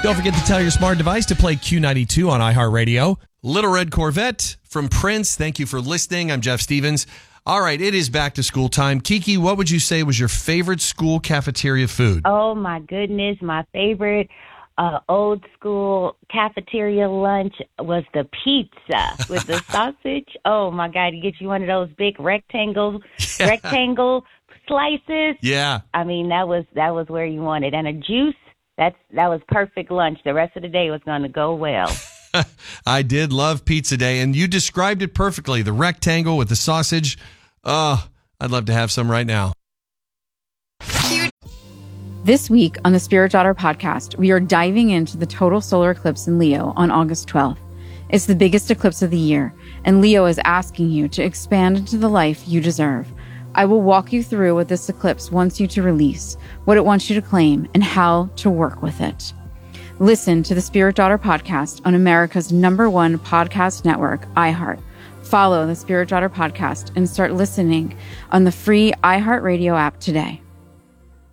Don't forget to tell your smart device to play Q92 on iHeartRadio. Little Red Corvette from Prince. Thank you for listening. I'm Jeff Stevens. All right, it is back to school time. Kiki, what would you say was your favorite school cafeteria food? Oh, my goodness. My favorite old school cafeteria lunch was the pizza with the sausage. Oh, my God. You get you one of those big rectangle slices. Yeah. I mean, that was where you wanted. And a juice, that was perfect lunch. The rest of the day was going to go well. I did love pizza day, and you described it perfectly. The rectangle with the sausage. Oh, I'd love to have some right now. This week on the Spirit Daughter podcast, we are diving into the total solar eclipse in Leo on August 12th. It's the biggest eclipse of the year, and Leo is asking you to expand into the life you deserve. I will walk you through what this eclipse wants you to release, what it wants you to claim, and how to work with it. Listen to the Spirit Daughter podcast on America's #1 podcast network, iHeart. Follow the Spirit Daughter podcast and start listening on the free iHeartRadio app today.